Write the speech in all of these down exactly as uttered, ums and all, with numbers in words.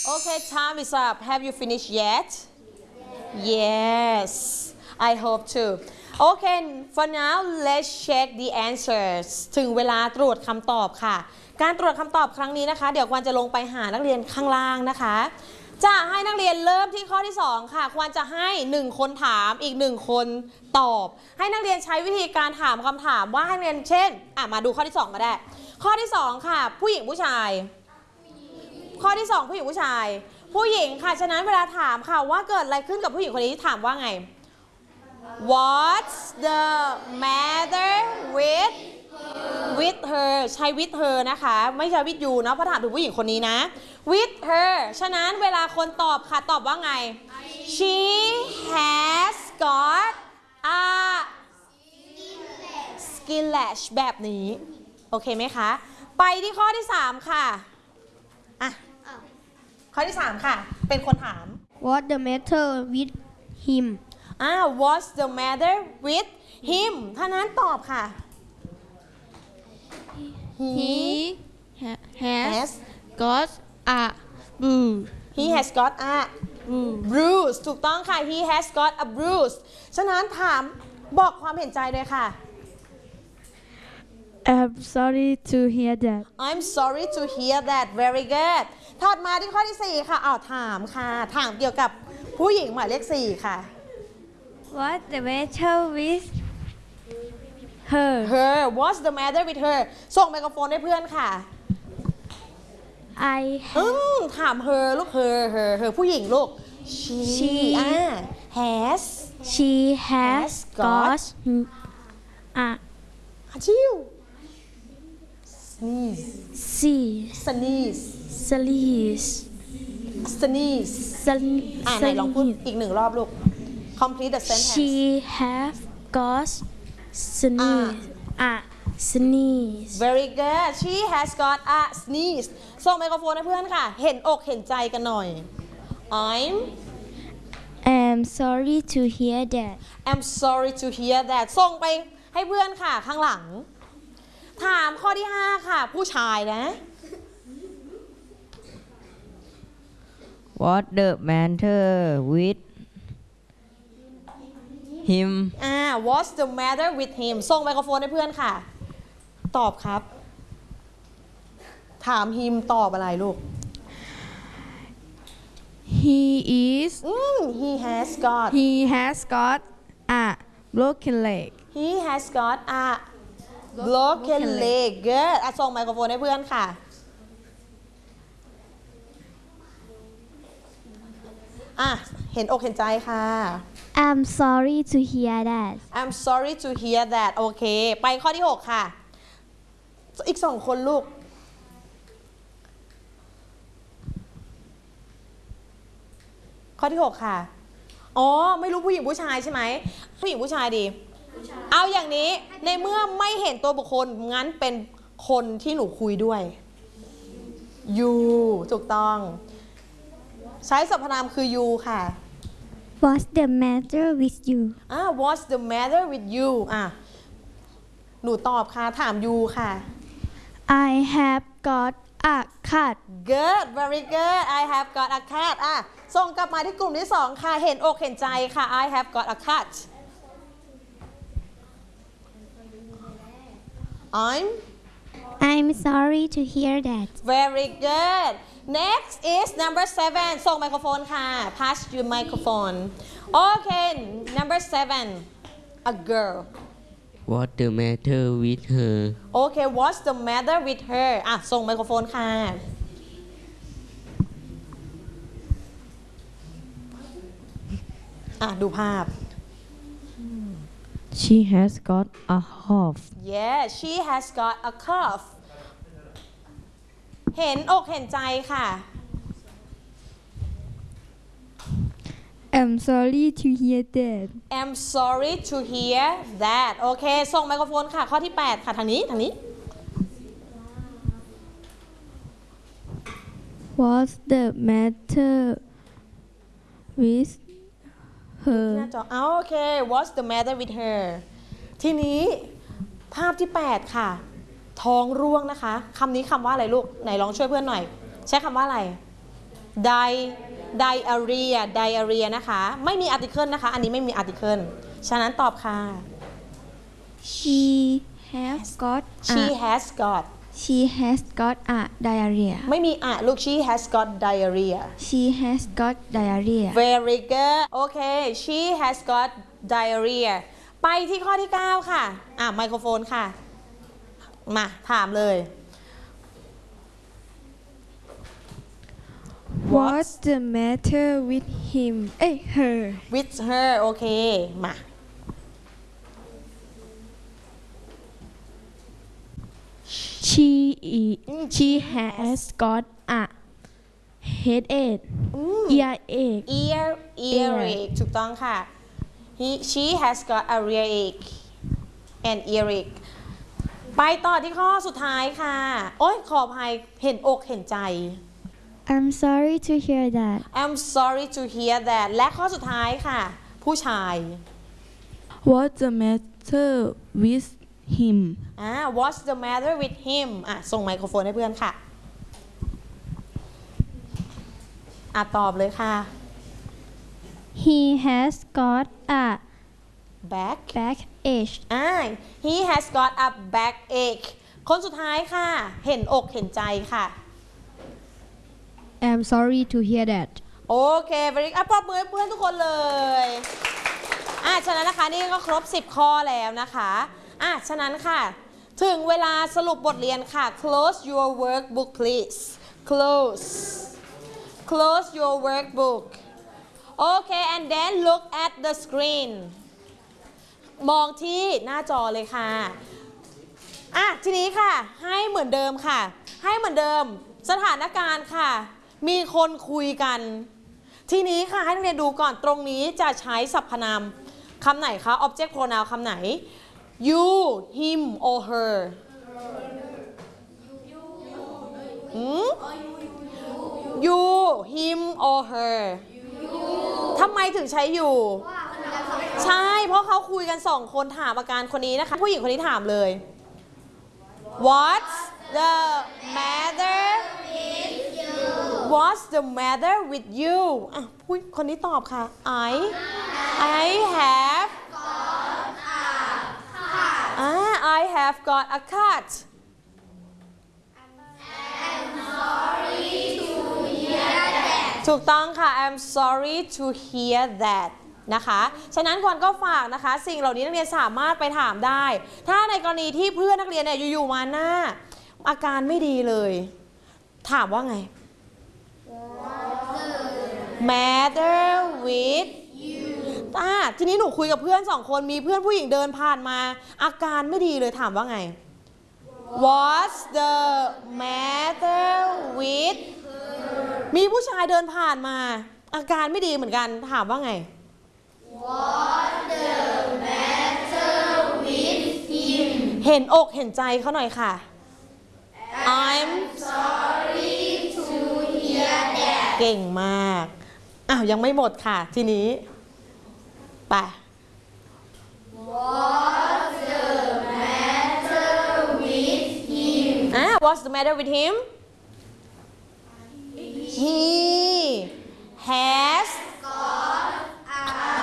Okay, time is up. Have you finished yet? Yes, I hope to. Okay, for now let's check the answers. ถึงเวลาตรวจคำตอบค่ะการตรวจคำตอบครั้งนี้นะคะเดี๋ยวควรจะลงไปหานักเรียนข้างล่างนะคะจะให้นักเรียนเริ่มที่ข้อที่สองค่ะควรจะให้หนึ่งคนถามอีกหนึ่งคนตอบให้นักเรียนใช้วิธีการถามคำถามว่าให้นักเรียนเช่นอ่ะมาดูข้อที่สองก็ได้ข้อที่สองค่ะผู้หญิงผู้ชายข้อที่สองผู้หญิงผู้ชายผู้หญิงค่ะฉะนั้นเวลาถามค่ะว่าเกิดอะไรขึ้นกับผู้หญิงคนนี้ถามว่าไง What's the matter with with her ใช้ with her นะคะไม่ใช่ with you นะเพราะถามถึงผู้หญิงคนนี้นะ with her ฉะนั้นเวลาคนตอบค่ะตอบว่าไง She has got a skin rash แบบนี้โอเคไหมคะไปที่ข้อที่สามค่ะอ่ะข้อที่สามค่ะเป็นคนถาม What the matter with him อ่า What's the matter with him ท่านั้นตอบค่ะ He ha- has got a bruise He has got a bruise ถูกต้องค่ะ He has got a bruise ฉะนั้นถามบอกความเห็นใจเลยค่ะ I'm sorry to hear that I'm sorry to hear that very good ถัดมาที่ข้อที่สี่ค่ะอ้าวถามค่ะถามเกี่ยวกับผู้หญิงหมายเลขสี่ค่ะ What the matter with her Her What's the matter with her ส่งไมโครโฟนให้เพื่อนค่ะ I อืมถาม her ลูก her her her ผู้หญิงลูก she She อ่า has she has got a ฮัชิว sneeze sea sneeze sneeze sneeze อ่าไหนลองพูดอีกหนึ่งรอบลูก complete the sentence She have got sneeze a sneeze very good she has got a sneeze ส่งไมโครโฟนให้เพื่อนค่ะเห็นอกเห็นใจกันหน่อย I'm I'm sorry to hear that I'm sorry to hear that ส่งไปให้เพื่อนค่ะข้างหลังถามข้อที่ห้าค่ะผู้ชายนะ What the matter with him อ่า What's the matter with him ส่งไมโครโฟนให้เพื่อนค่ะตอบครับถาม him ตอบอะไรลูก He is อืม he has got he has got a broken leg he has got a broken leg good อ่ะส่งไมโครโฟนให้เพื่อนค่ะอ่ะเห็นอกเห็นใจค่ะ I'm sorry to hear that I'm sorry to hear that โอเคไปข้อที่หกค่ะอีกสองคนลูกข้อที่หกค่ะอ๋อไม่รู้ผู้หญิงผู้ชายใช่ไหมผู้หญิงผู้ชายดีเอาอย่างนี้ในเมื่อไม่เห็นตัวบุคคลงั้นเป็นคนที่หนูคุยด้วย you ถูกต้องใช้สรรพนามคือ you ค่ะ What's the matter with you อ่า What's the matter with you อ่ะหนูตอบค่ะถาม you ค่ะ I have got a cut Good very good I have got a cat อ่ะส่งกลับมาที่กลุ่มที่สองค่ะเห็นอกเห็นใจค่ะ I have got a cat I'm I'm sorry to hear that very good next is number seven ส่งไมโครโฟนค่ะ pass your microphone okay number seven a girl What the matter with her okay what's the matter with her อ่ะส่งไมโครโฟนค่ะอ่ะดูภาพ She has got a cough yeah she has got a cough เห็นอกเห็นใจค่ะ I'm sorry to hear that I'm sorry to hear that โอเคส่งไมโครโฟนค่ะข้อที่แปดค่ะทางนี้ทางนี้ What's the matter with her หน้าจอเอาโอเค What's the matter with her ทีนี้ภาพที่แปดค่ะท้องร่วงนะคะคำนี้คำว่าอะไรลูกไหนลองช่วยเพื่อนหน่อยใช้คำว่าอะไร di diarrhea diarrhea นะคะไม่มี article นะคะอันนี้ไม่มี article ฉะนั้นตอบค่ะ she have got she a has got she has got a diarrhea ไม่มีอะลูก she has got diarrhea she has got diarrhea very good โอเค she has got diarrhea ไปที่ข้อที่ เก้า ค่ะอ่ะไมโครโฟนค่ะมาถามเลย What's the matter with him เอ้ย her with her โอเคมา she she has got a headache earache ear earache ถูกต้องค่ะ he she has got a earache and earache ไปต่อที่ข้อสุดท้ายค่ะ โอ้ยขออภัยเห็นอกเห็นใจ I'm sorry to hear that I'm sorry to hear that และข้อสุดท้ายค่ะ ผู้ชาย What's the matter with him อ่า What's the matter with him อ่ะส่งไมโครโฟนให้เพื่อนค่ะอ่ะตอบเลยค่ะ He has got a back backache อ่า he has got a backache คนสุดท้ายค่ะ เห็นอกเห็นใจค่ะ I'm sorry to hear that โอเค very อ่ะปรบมือให้เพื่อนทุกคนเลยอ่ะฉะนั้นนะคะนี่ก็ครบสิบข้อแล้วนะคะอ่ะฉะนั้นค่ะถึงเวลาสรุปบทเรียนค่ะ close your workbook please close close your workbook okay and then look at the screen มองที่หน้าจอเลยค่ะอ่ะทีนี้ค่ะให้เหมือนเดิมค่ะให้เหมือนเดิมสถานการณ์ค่ะมีคนคุยกันทีนี้ค่ะให้นักเรียนดูก่อนตรงนี้จะใช้สรรพนามคำไหนคะ object pronoun คำไหน you him or her อืม you him or her ทำไมถึงใช้ you ใช่เพราะเขาคุยกันสองคนถามอาการคนนี้นะคะผู้หญิงคนนี้ถามเลย What's the matter What's the matter with you อ่ะผู้คนนี้ตอบค่ะ I I haveอ่า I have got a cutถูกต้องค่ะ I'm sorry to hear that นะคะฉะนั้นควรก็ฝากนะคะสิ่งเหล่านี้นักเรียนสามารถไปถามได้ถ้าในกรณีที่เพื่อนนักเรียนเนี่ยอยู่ๆมาหน้าอาการไม่ดีเลยถามว่าไง matter with you อ่าทีนี้หนูคุยกับเพื่อนสองคนมีเพื่อนผู้หญิงเดินผ่านมาอาการไม่ดีเลยถามว่าไง What's the matter with มีผู้ชายเดินผ่านมาอาการไม่ดีเหมือนกันถามว่าไง What's the matter with him เห็นอกเห็นใจเขาหน่อยค่ะ I'm sorry to hear that เก่งมากอ้าวยังไม่หมดค่ะทีนี้ไป What's the matter with him อ่า What's the matter with him He has got a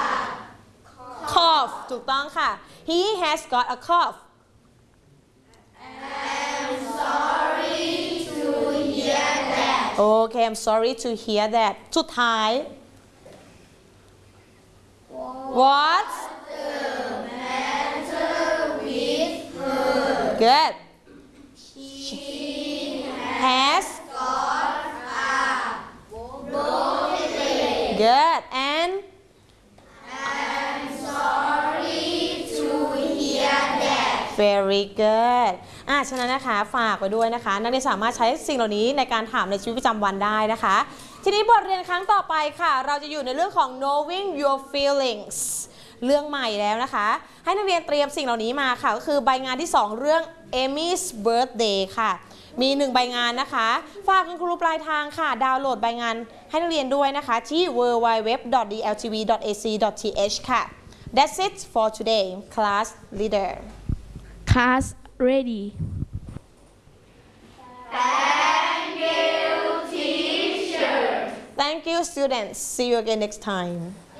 cough ถูกต้องค่ะ He has got a cough I'm sorry to hear that โอเค I'm sorry to hear that สุดท้าย What's the matter with her Good She has got Good and I'm sorry to hear that Very good อ่ะฉะนั้นนะคะฝากไว้ด้วยนะคะนักเรียนสามารถใช้สิ่งเหล่านี้ในการถามในชีวิตประจำวันได้นะคะทีนี้บทเรียนครั้งต่อไปค่ะเราจะอยู่ในเรื่องของ knowing your feelings เรื่องใหม่แล้วนะคะให้นักเรียนเตรียมสิ่งเหล่านี้มาค่ะก็คือใบงานที่สองเรื่อง Amy's birthday ค่ะมีหนึ่งใบงานนะคะฝากคุณครูปลายทางค่ะดาวน์โหลดใบงานให้นักเรียนด้วยนะคะที่ ดับเบิลยู ดับเบิลยู ดับเบิลยู ดอท ดี แอล ที วี ดอท เอ ซี ดอท ที เอช ค่ะ That's it for today class leader class ready Thank you teacher Thank you, students. See you again next time.